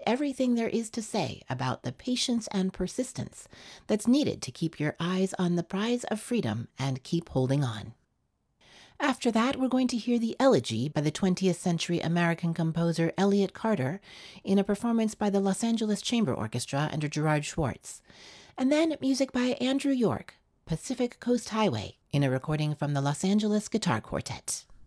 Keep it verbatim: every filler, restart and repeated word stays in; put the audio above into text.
everything there is to say about the patience and persistence that's needed to keep your eyes on the prize of freedom and keep holding on. After that, we're going to hear the Elegy by the twentieth century American composer Elliott Carter in a performance by the Los Angeles Chamber Orchestra under Gerard Schwartz. And then music by Andrew York, Pacific Coast Highway, in a recording from the Los Angeles Guitar Quartet.